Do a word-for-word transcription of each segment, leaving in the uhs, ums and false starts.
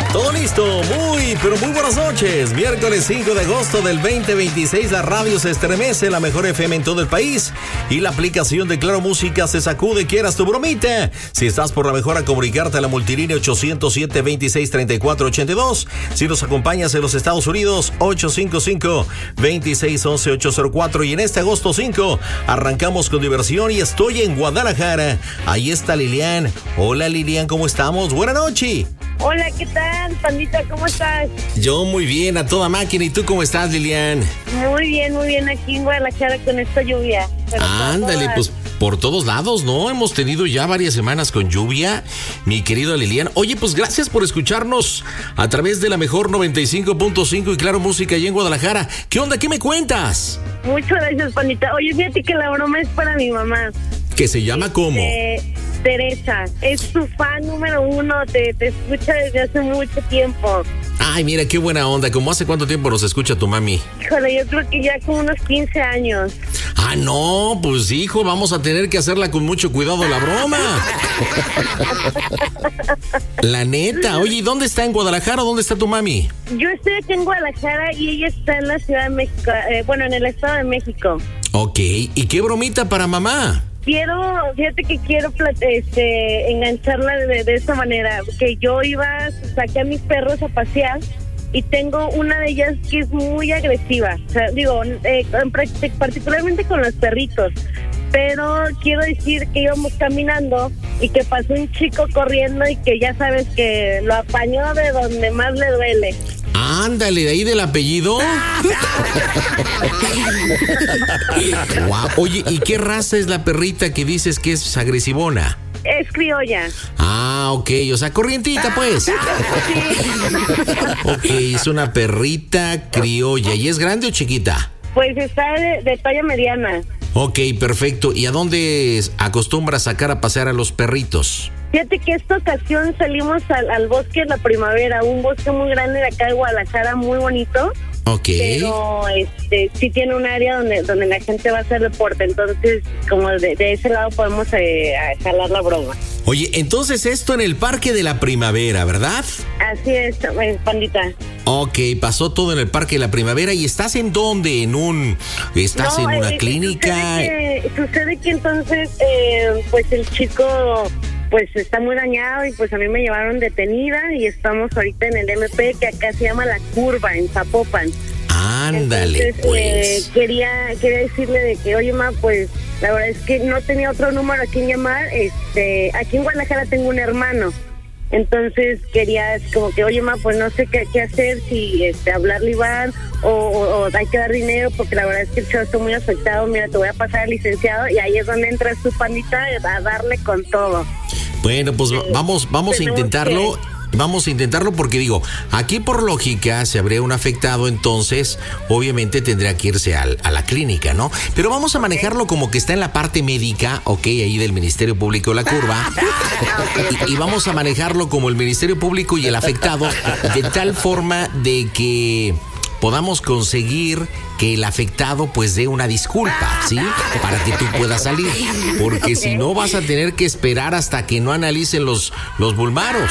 Todo listo, muy, pero muy buenas noches. Miércoles cinco de agosto del veinte veintiséis, la radio se estremece, la mejor F M en todo el país. Y la aplicación de Claro Música se sacude, quieras tu bromita. Si estás por la mejor, a comunicarte a la multilínea ocho cero siete, veintiséis, treinta y cuatro ochenta y dos. Si nos acompañas en los Estados Unidos, ocho cinco cinco, veintiséis, once, ochocientos cuatro. Y en este agosto cinco, arrancamos con diversión y estoy en Guadalajara. Ahí está Lilian. Hola Lilian, ¿cómo estamos? Buenas noches. Hola, ¿qué tal, pandita? ¿Cómo estás? Yo muy bien, a toda máquina. ¿Y tú cómo estás, Lilian? Muy bien, muy bien, aquí en Guadalajara con esta lluvia. Ándale, pues por todos lados, ¿no? Hemos tenido ya varias semanas con lluvia, mi querido Lilian. Oye, pues gracias por escucharnos a través de la mejor noventa y cinco punto cinco y Claro Música allá en Guadalajara. ¿Qué onda? ¿Qué me cuentas? Muchas gracias, pandita. Oye, fíjate que la broma es para mi mamá. ¿Que se llama cómo? Eh, Teresa, es su fan número uno, te, te escucha desde hace mucho tiempo. Ay, mira, qué buena onda. ¿Cómo hace cuánto tiempo nos escucha tu mami? Híjole, yo creo que ya como unos quince años. Ah, no, pues hijo, vamos a tener que hacerla con mucho cuidado la broma. La neta. Oye, ¿y dónde está? ¿En Guadalajara? ¿Dónde está tu mami? Yo estoy aquí en Guadalajara y ella está en la Ciudad de México, eh, bueno, en el Estado de México. Ok, ¿y qué bromita para mamá? Quiero, fíjate que quiero este, engancharla de, de esta manera, que yo iba, saqué a mis perros a pasear y tengo una de ellas que es muy agresiva, o sea, digo, eh, particularmente con los perritos, pero quiero decir que íbamos caminando y que pasó un chico corriendo y que ya sabes que lo apañó de donde más le duele. Ándale, de ahí del apellido. Wow. Oye, ¿y qué raza es la perrita que dices que es agresivona? Es criolla. Ah, ok, o sea, corrientita, pues. Sí. Ok, es una perrita criolla. ¿Y es grande o chiquita? Pues está de, de talla mediana. Ok, perfecto. ¿Y a dónde acostumbras sacar a pasear a los perritos? Fíjate que esta ocasión salimos al, al bosque de la primavera, un bosque muy grande de acá de Guadalajara, muy bonito. Ok. Pero este, sí tiene un área donde donde la gente va a hacer deporte, entonces como de, de ese lado podemos eh, jalar la broma. Oye, entonces esto en el Parque de la Primavera, ¿verdad? Así es, pandita. Ok, pasó todo en el Parque de la Primavera. ¿Y estás en dónde? ¿En un... estás no, en una eh, clínica? Sucede que, sucede que entonces, eh, pues el chico... pues está muy dañado y pues a mí me llevaron detenida y estamos ahorita en el M P, que acá se llama La Curva, en Zapopan. Ándale, Entonces, pues. Eh, quería, quería decirle de que, oye, ma, pues la verdad es que no tenía otro número a quien llamar. Este, aquí en Guadalajara tengo un hermano. Entonces quería como que, oye, ma, pues no sé qué, qué hacer, si este, hablarle a Iván o, o, o hay que dar dinero, porque la verdad es que el chavo está muy afectado. Mira, te voy a pasar al licenciado y ahí es donde entra su pandita a darle con todo. Bueno, pues vamos, vamos a intentarlo. Que... Vamos a intentarlo porque digo, aquí por lógica, si habría un afectado, entonces obviamente tendría que irse al, a la clínica, ¿no? Pero vamos a manejarlo como que está en la parte médica, ok, ahí del Ministerio Público de la Curva, y, y vamos a manejarlo como el Ministerio Público y el afectado, de tal forma de que podamos conseguir que el afectado pues dé una disculpa, ¿sí? Para que tú puedas salir, porque si no vas a tener que esperar hasta que no analicen los, los bulmaros.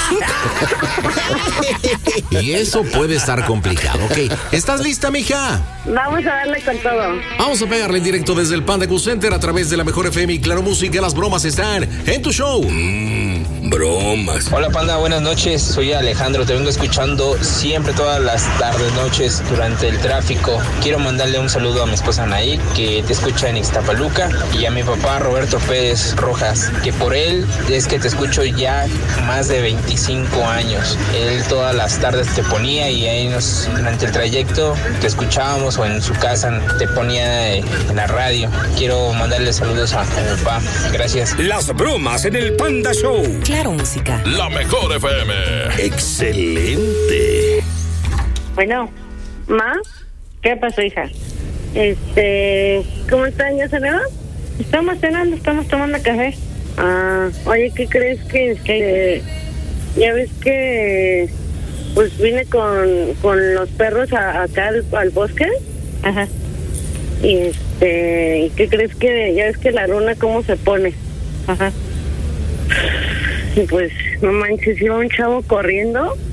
Y eso puede estar complicado, ok. ¿Estás lista, mija? Vamos a darle con todo. Vamos a pegarle en directo desde el Panda Cool Center a través de la mejor F M y Claro Música. Las bromas están en tu show. Mmm, bromas. Hola, Panda, buenas noches. Soy Alejandro, te vengo escuchando siempre todas las tardes, noches durante el tráfico. Quiero mandarle un saludo a mi esposa Anaí, que te escucha en Ixtapaluca, y a mi papá Roberto Pérez Rojas, que por él es que te escucho ya más de veinticinco años. Él todas las tardes te ponía y ahí nos, durante el trayecto te escuchábamos, o en su casa te ponía en la radio. Quiero mandarle saludos a, a mi papá. Gracias. Las bromas en el Panda Show. Claro Música. La mejor F M. Excelente. Bueno, ¿ma? ¿Qué pasó, hija? Este, ¿cómo están? ¿Ya cenaron? Estamos cenando, estamos tomando café. Ah, oye, ¿qué crees que este, ya ves que pues vine con, con los perros a, acá al, al bosque? Ajá. Y este, ¿qué crees que ya ves que la luna cómo se pone? Ajá. Y pues, no manches, iba un chavo corriendo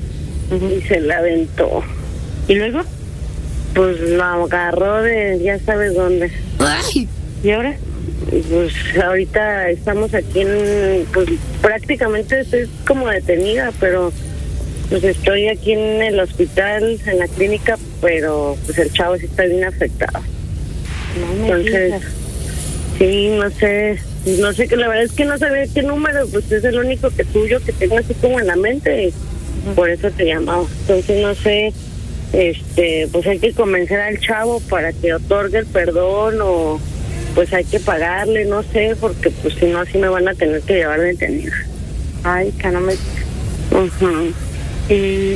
y se la aventó. ¿Y luego? Pues la agarró de ya sabes dónde. Ay. ¿Y ahora? Pues ahorita estamos aquí en, pues prácticamente estoy como detenida, pero pues estoy aquí en el hospital, en la clínica, pero pues el chavo sí está bien afectado. No me Entonces, digas. sí, no sé, no sé, que la verdad es que no sabía qué número, pues es el único que tuyo que tengo así como en la mente, y por eso te llamaba. Entonces no sé, este, pues hay que convencer al chavo para que otorgue el perdón o pues hay que pagarle, no sé, porque pues si no así me van a tener que llevar detenida. Ay, que no me... Uh-huh. Y